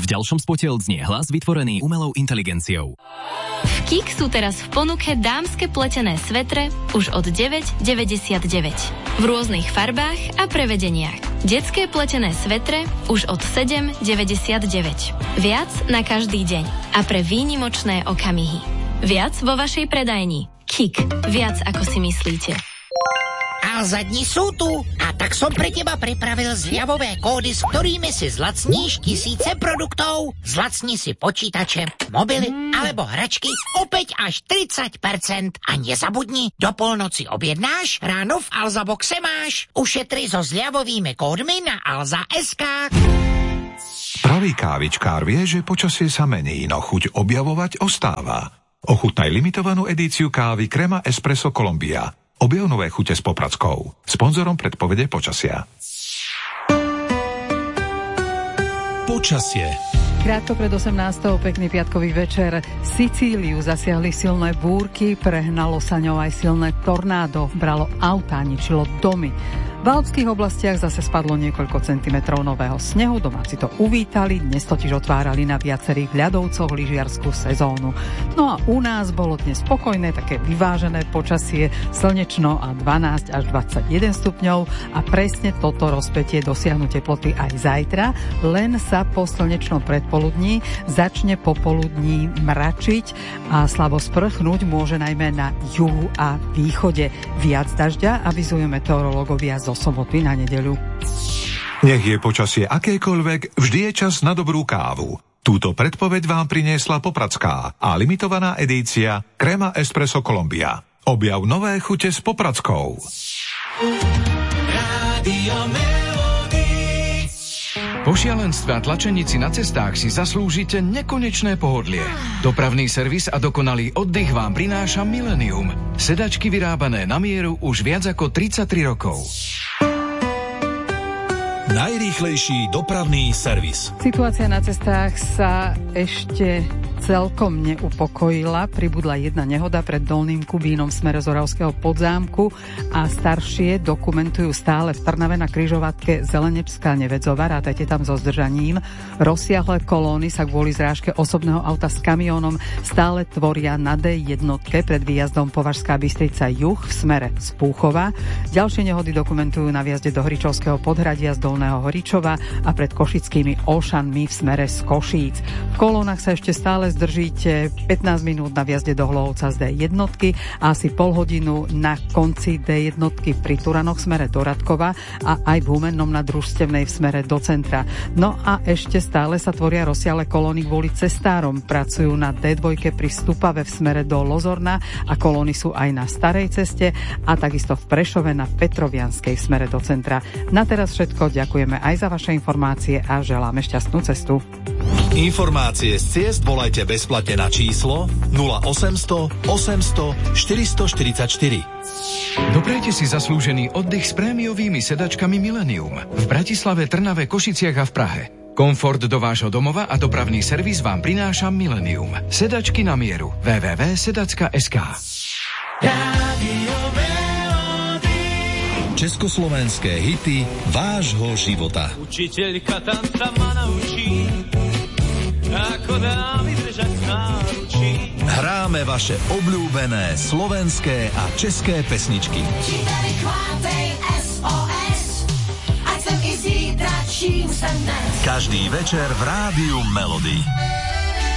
ďalšom spote odznie hlas vytvorený umelou inteligenciou. V KIK sú teraz v ponuke dámske pletené svetre už od 9,99. V rôznych farbách a prevedeniach. Detské pletené svetre už od 7,99. Viac na každý deň a pre výnimočné okamihy. Viac vo vašej predajni. KIK. Viac ako si myslíte. Alza, dni sú tu a tak som pre teba pripravil zľavové kódy, s ktorými si zlacníš tisíce produktov. Zlacni si počítače, mobily alebo hračky opäť až 30%. A nezabudni, do polnoci objednáš, ráno v Alza Boxe máš. Ušetri so zľavovými kódmi na Alza.sk. Pravý kávičkár vie, že počasie sa mení, no chuť objavovať ostáva. Ochutnaj limitovanú edíciu kávy Crema Espresso Colombia. Objav nové chute s Popradskou. Sponzorom predpovede počasia. Počasie. Krátko pred 18. pekný piatkový večer. Sicíliu zasiahli silné búrky, prehnalo sa ňou aj silné tornádo, bralo autá, ničilo domy. V alpských oblastiach zase spadlo niekoľko centimetrov nového snehu, domáci to uvítali, dnes totiž otvárali na viacerých ľadovcoch lyžiarsku sezónu. No a u nás bolo dnes spokojné, také vyvážené počasie, slnečno a 12 až 21 stupňov a presne toto rozpätie dosiahnu teploty aj zajtra, len sa po slnečnom predpoludní začne popoludní mračiť a slabo sprchnúť môže najmä na juhu a východe. Viac dažďa avizujú meteorológovia zo soboty na nedeľu. Nech je počasie akékoľvek, vždy je čas na dobrú kávu. Túto predpoveď vám priniesla Popradská a limitovaná edícia Crema Espresso Colombia. Objav nové chute s Popradskou. Po šialenstve a tlačenici na cestách si zaslúžite nekonečné pohodlie. Dopravný servis a dokonalý oddych vám prináša Millennium. Sedačky vyrábané na mieru už viac ako 33 rokov. Najrýchlejší dopravný servis. Situácia na cestách sa ešte celkom neupokojila. Pribudla jedna nehoda pred Dolným Kubínom v smere z Oravského Podzámku a staršie dokumentujú stále v Trnave na križovatke Zelenečská Nevedzová, rátajte tam so zdržaním. Rozsiahle kolóny sa kvôli zrážke osobného auta s kamiónom stále tvoria na D1 pred výjazdom Považská Bystrica juh v smere z Púchova. Ďalšie nehody dokumentujú na výjazde do Hričovského podhradia z Dolného Hričova a pred Košickými Olšanmi v smere z Košíc. V kolónach sa ešte stále zdržíte 15 minút na výjazde do Hlohovca z D1 a asi pol hodinu na konci D1 pri Turanoch v smere do Radkova a aj v Humennom na Družstevnej v smere do centra. No a ešte stále sa tvoria rozsiahle kolóny kvôli cestárom. Pracujú na D2 pri Stupave v smere do Lozorna a kolóny sú aj na Starej ceste a takisto v Prešove na Petrovianskej v smere do centra. Na teraz všetko, ďakujeme aj za vaše informácie a želáme šťastnú cestu. Informácie z ciest volajte bezplatne na číslo 0800 800 444. Doprajte si zaslúžený oddych s prémiovými sedačkami Millennium v Bratislave, Trnave, Košiciach a v Prahe. Komfort do vášho domova a dopravný servis vám prináša Millennium. Sedačky na mieru. www.sedacka.sk. Československé hity vášho života. Učiteľka tanca ma naučí, ako dá mi držať náručí. Hráme vaše obľúbené slovenské a české pesničky. Učiteľi, chvátej SOS, ať sem i zítra, čím sem dnes. Každý večer v rádiu Melody.